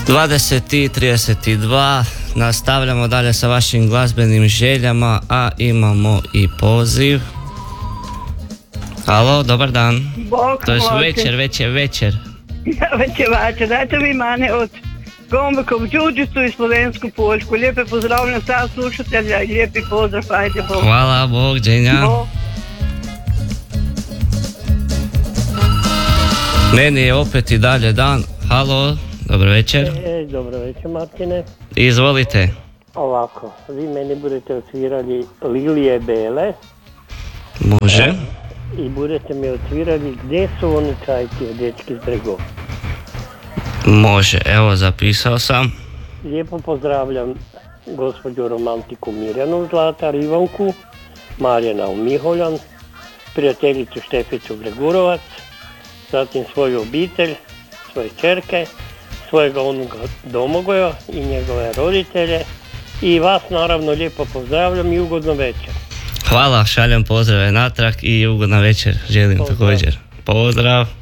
20:32, nastavljamo dalje sa vašim glazbenim željama, a imamo i poziv. Halo, dobar dan. Bog To je moće. večer. Ja već je vače. Dajte vi mane od Gombekov Đuđicu i Slovensku Poljsku. Lijepe pozdravljam sa slušatelja i lijepi pozdrav. Ajde, Bog. Hvala, Bog, dženja. Bog. Meni je opet i dalje dan. Halo, dobar večer. Dobro večer, Martine. Izvolite. Ovako, vi meni budete odsvirali Lilije Bele Može. i budete mi odsvirali Gdje su oni čajki od dečki s bregova. Može, evo zapisao sam. Lijepo pozdravljam gospođu romantiku Mirjanu Zlatar, Ivanku, Marjana Miholjan, prijateljicu Šteficu Gregurovac, zatim svoju obitelj, svoje čerke, svojega onoga Domagoja i njegove roditelje i vas naravno lijepo pozdravljam i ugodno večer. Hvala, šaljem pozdrave natrag i ugodna večer želim Pozdrav. također. Pozdrav.